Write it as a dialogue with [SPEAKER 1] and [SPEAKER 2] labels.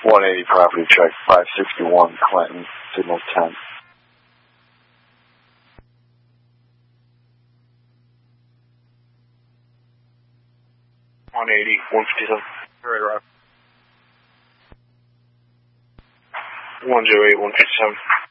[SPEAKER 1] 180 property check, 561 Clinton, signal 10.
[SPEAKER 2] $180, 157. Right. 108, 157.